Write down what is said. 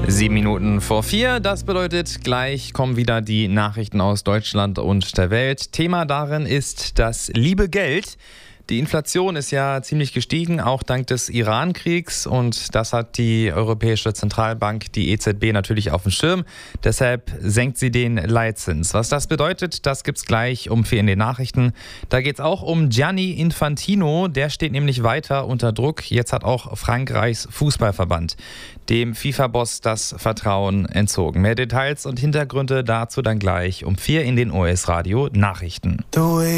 7 Minuten vor 4, das bedeutet, gleich kommen wieder die Nachrichten aus Deutschland und der Welt. Thema darin ist das liebe Geld. Die Inflation ist ja ziemlich gestiegen, auch dank des Iran-Kriegs, und das hat die Europäische Zentralbank, die EZB, natürlich auf dem Schirm. Deshalb senkt sie den Leitzins. Was das bedeutet, das gibt's gleich um 4 in den Nachrichten. Da geht's auch um Gianni Infantino, der steht nämlich weiter unter Druck. Jetzt hat auch Frankreichs Fußballverband dem FIFA-Boss das Vertrauen entzogen. Mehr Details und Hintergründe dazu dann gleich um 4 in den OS Radio Nachrichten.